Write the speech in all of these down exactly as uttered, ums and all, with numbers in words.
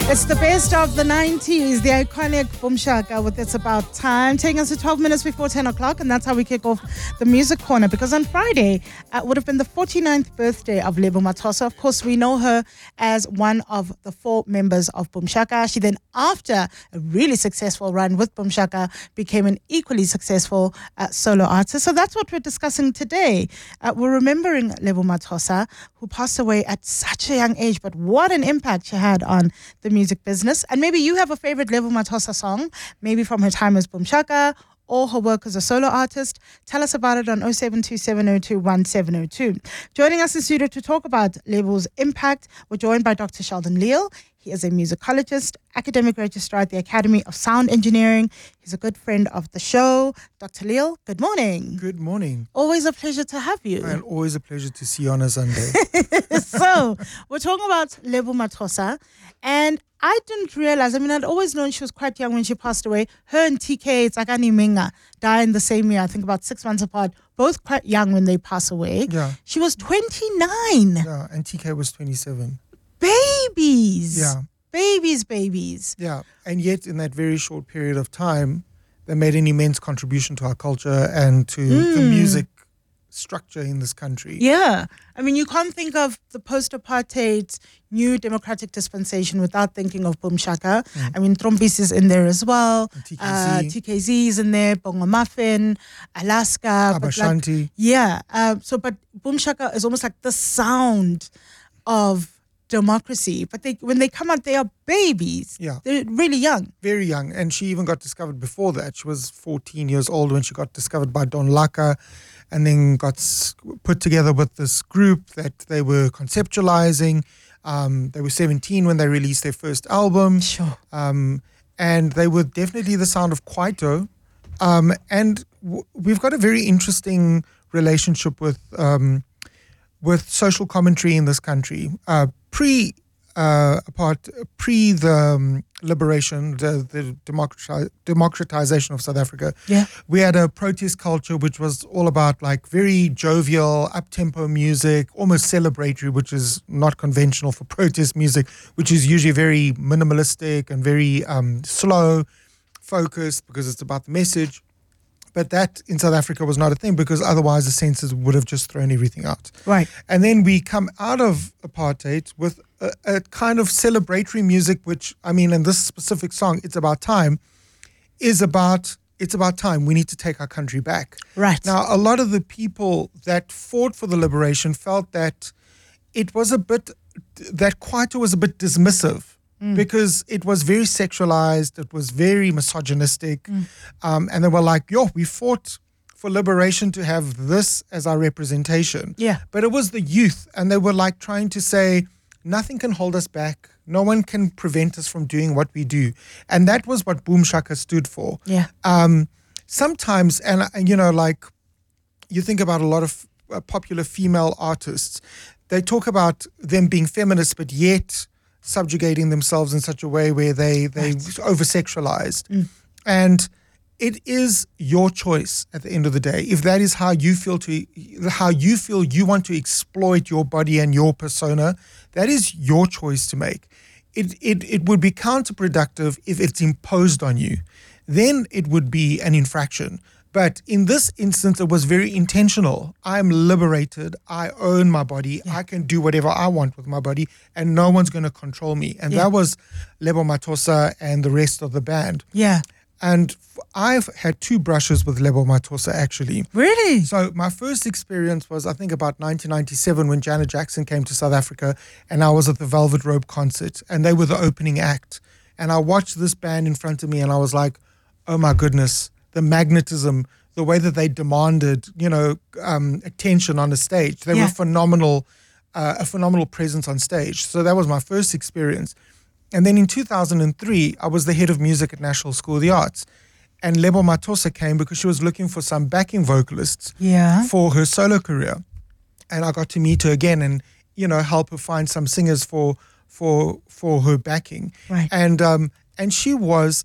It's the best of the nineties, the iconic Boom Shaka with It's About Time, taking us to twelve minutes before ten o'clock, and that's how we kick off the Music Corner, because on Friday uh, would have been the forty-ninth birthday of Lebo Mathosa. Of course, we know her as one of the four members of Boom Shaka. She then, after a really successful run with Boom Shaka, became an equally successful uh, solo artist. So that's what we're discussing today. Uh, we're remembering Lebo Mathosa, who passed away at such a young age, but what an impact she had on the music business. And maybe you have a favorite Lebo Mathosa song, maybe from her time as Boom Shaka or her work as a solo artist. Tell us about it on oh seven two seven oh two one seven oh two. Joining us in studio to talk about Lebo's impact, we're joined by Doctor Sheldon Leal. He is a musicologist, academic registrar at the Academy of Sound Engineering. He's a good friend of the show. Doctor Leal, good morning. Good morning. Always a pleasure to have you. And always a pleasure to see you on a Sunday. So, we're talking about Lebo Mathosa, and I didn't realize, I mean, I'd always known she was quite young when she passed away. Her and T K Tsakani Minga died in the same year, I think about six months apart, both quite young when they pass away. Yeah. She was twenty-nine. Yeah, and T K was twenty-seven. Babies. Yeah. Babies, babies. Yeah, and yet in that very short period of time, they made an immense contribution to our culture and to mm. the music structure in this country. Yeah. I mean, you can't think of the post-apartheid new democratic dispensation without thinking of Boom Shaka. Mm. I mean, Trompis is in there as well. T K Z. Uh, T K Z is in there. Bongo Muffin, Alaska. Abashanti. Like, yeah. Uh, so, but Boom Shaka is almost like the sound of democracy. But they, when they come out, they are babies. Yeah. They're really young. Very young. And she even got discovered before that. She was fourteen years old when she got discovered by Don Laka, and then got put together with this group that they were conceptualizing. Um, they were seventeen when they released their first album. Sure. Um, and they were definitely the sound of Kwaito. Um, and w- we've got a very interesting relationship with um, with social commentary in this country. Uh, pre uh, apart pre the um, liberation, the, the democrati- democratization of South Africa, yeah. we had a protest culture which was all about like very jovial, up-tempo music, almost celebratory, which is not conventional for protest music, which is usually very minimalistic and very um, slow, focused, because it's about the message. But that in South Africa was not a thing, because otherwise the censors would have just thrown everything out. Right. And then we come out of apartheid with a, a kind of celebratory music, which, I mean, in this specific song, It's About Time, is about, it's about time. We need to take our country back. Right. Now, a lot of the people that fought for the liberation felt that it was a bit, that Kwaito was a bit dismissive. Mm. Because it was very sexualized, it was very misogynistic, mm. um, and they were like, yo, we fought for liberation to have this as our representation. Yeah. But it was the youth, and they were like trying to say, nothing can hold us back, no one can prevent us from doing what we do. And that was what Boom Shaka stood for. Yeah. Um, sometimes, and you know, like, you think about a lot of uh, popular female artists, they talk about them being feminists, but yet subjugating themselves in such a way where they they right. over-sexualized. Mm. And it is your choice at the end of the day. If that is how you feel to how you feel you want to exploit your body and your persona, that is your choice to make. It it it would be counterproductive if it's imposed on you. Then it would be an infraction. But in this instance, it was very intentional. I'm liberated. I own my body. Yeah. I can do whatever I want with my body, and no one's going to control me. And yeah. that was Lebo Mathosa and the rest of the band. Yeah. And I've had two brushes with Lebo Mathosa, actually. Really? So my first experience was, I think, about nineteen ninety-seven when Janet Jackson came to South Africa, and I was at the Velvet Rope concert, and they were the opening act. And I watched this band in front of me, and I was like, oh my goodness, the magnetism, the way that they demanded, you know, um, attention on the stage. They yeah. were phenomenal, uh, a phenomenal presence on stage. So that was my first experience. And then in two thousand three, I was the head of music at National School of the Arts. And Lebo Mathosa came because she was looking for some backing vocalists yeah. for her solo career. And I got to meet her again and, you know, help her find some singers for for for her backing. Right. And um, and she was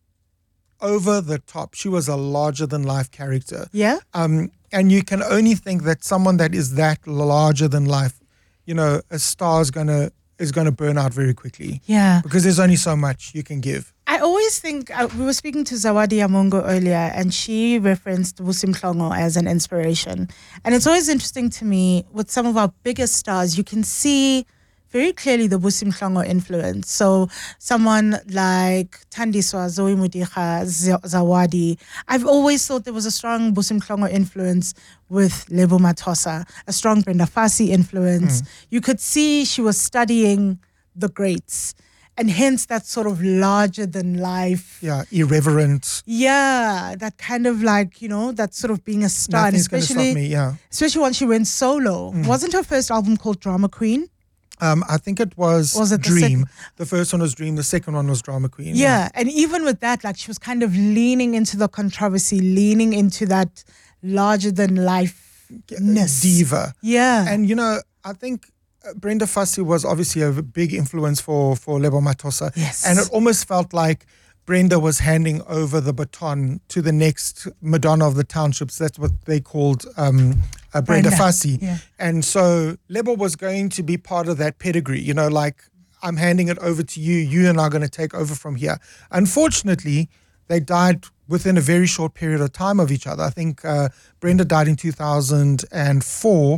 over the top. She was a larger than life character. Yeah. Um, and you can only think that someone that is that larger than life, you know, a star is gonna is going to burn out very quickly. Yeah. Because there's only so much you can give. I always think, uh, we were speaking to Zawadi Yamongo earlier, and she referenced Vusi Mhlongo as an inspiration. And it's always interesting to me, with some of our biggest stars, you can see very clearly the Vusi Mhlongo influence. So someone like Thandiswa, Zoe Mudicha, Zawadi. I've always thought there was a strong Vusi Mhlongo influence with Lebo Mathosa, a strong Brenda Fassie influence. Mm. You could see she was studying the greats. And hence that sort of larger than life. Yeah, irreverent. Yeah, that kind of like, you know, that sort of being a star. Nothing's and especially, gonna stop me, yeah. Especially once she went solo. Mm. Wasn't her first album called Drama Queen? Um, I think it was, was it Dream. The, the first one was Dream. The second one was Drama Queen. Yeah, yeah, and even with that, like she was kind of leaning into the controversy, leaning into that larger than life-ness. Diva. Yeah. And, you know, I think Brenda Fassie was obviously a big influence for, for Lebo Mathosa. Yes. And it almost felt like Brenda was handing over the baton to the next Madonna of the Townships. That's what they called um, uh, Brenda, Brenda Fassie. Yeah. And so Lebo was going to be part of that pedigree, you know, like, I'm handing it over to you. You and I are going to take over from here. Unfortunately, they died within a very short period of time of each other. I think uh, Brenda died in two thousand four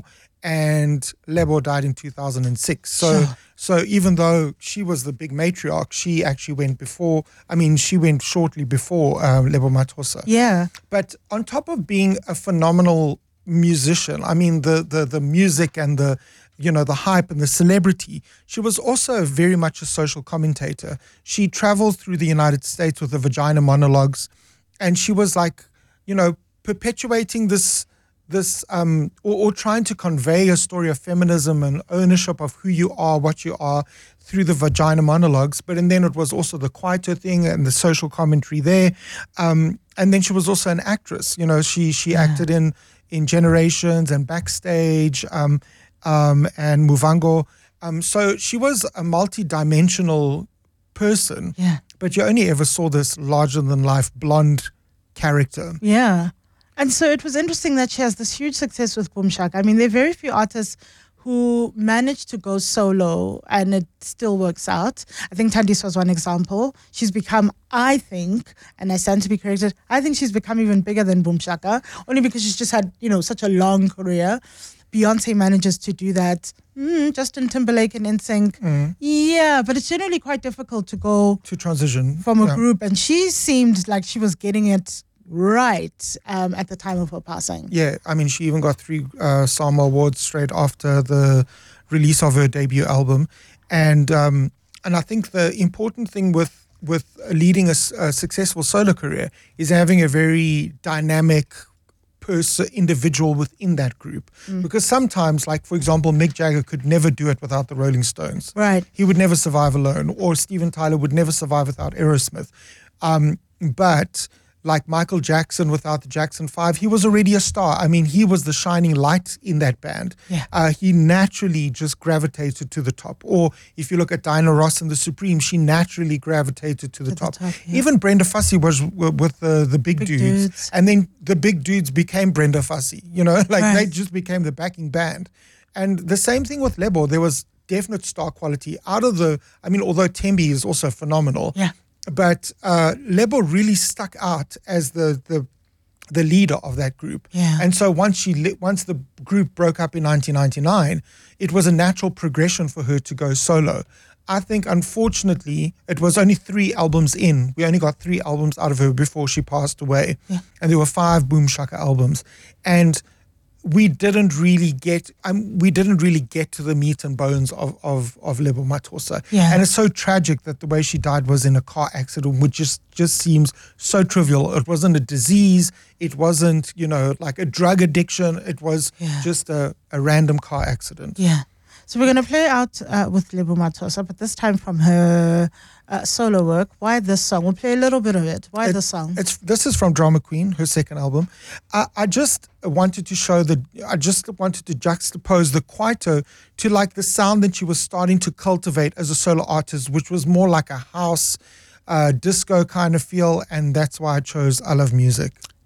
and Lebo died in two thousand six. So sure. so even though she was the big matriarch, she actually went before, I mean, she went shortly before um, Lebo Mathosa. Yeah. But on top of being a phenomenal musician, I mean, the the the music and the, you know, the hype and the celebrity, she was also very much a social commentator. She traveled through the United States with the Vagina Monologues, and she was like, you know, perpetuating this this um or, or trying to convey a story of feminism and ownership of who you are, what you are, through the Vagina Monologues. But and then it was also the quieter thing and the social commentary there. Um and then she was also an actress. You know, she she yeah. acted in in Generations and Backstage um um and Muvango. Um so she was a multi-dimensional person. Yeah. But you only ever saw this larger than life blonde character. Yeah. And so it was interesting that she has this huge success with Boom Shaka. I mean, there are very few artists who manage to go solo and it still works out. I think Thandiswa was one example. She's become, I think, and I stand to be corrected, I think she's become even bigger than Boom Shaka, only because she's just had, you know, such a long career. Beyonce manages to do that. Mm, Justin Timberlake and N Sync. Mm. Yeah, but it's generally quite difficult to go to transition from a yeah. group. And she seemed like she was getting it right um, at the time of her passing. Yeah, I mean, she even got three uh, SAMA awards straight after the release of her debut album. And um, and I think the important thing with, with leading a, a successful solo career is having a very dynamic person, individual within that group. Mm. Because sometimes, like, for example, Mick Jagger could never do it without the Rolling Stones. Right. He would never survive alone. Or Steven Tyler would never survive without Aerosmith. Um, but... like Michael Jackson without the Jackson Five, he was already a star. I mean, he was the shining light in that band. Yeah. Uh, he naturally just gravitated to the top. Or if you look at Diana Ross and the Supremes, she naturally gravitated to the to top. The top yeah. Even Brenda Fassie was w- with the, the big, big dudes. dudes. And then the big dudes became Brenda Fassie. You know, like right. they just became the backing band. And the same thing with Lebo. There was definite star quality out of the, I mean, although Tembi is also phenomenal. Yeah. But uh, Lebo really stuck out as the, the the leader of that group. Yeah. And so once she li- once the group broke up in nineteen ninety-nine, it was a natural progression for her to go solo. I think, unfortunately, it was only three albums in. We only got three albums out of her before she passed away. Yeah. And there were five Boom Shaka albums. And we didn't really get um, we didn't really get to the meat and bones of of, of Lebo Mathosa. Yeah. And it's so tragic that the way she died was in a car accident, which just, just seems so trivial. It wasn't a disease. It wasn't, you know, like a drug addiction. It was yeah. just a, a random car accident. Yeah. So we're going to play out uh, with Lebo Mathosa, but this time from her uh, solo work. Why this song? We'll play a little bit of it. Why it, this song? It's this is from Drama Queen, her second album. I, I just wanted to show the. I just wanted to juxtapose the quieter to like the sound that she was starting to cultivate as a solo artist, which was more like a house, uh, disco kind of feel, and that's why I chose I Love Music.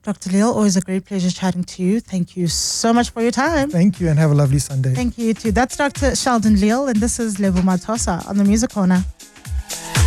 Doctor Leal, always a great pleasure chatting to you. Thank you so much for your time. Thank you and have a lovely Sunday. Thank you too. That's Doctor Sheldon Leal, and this is Lebo Mathosa on the Music Corner.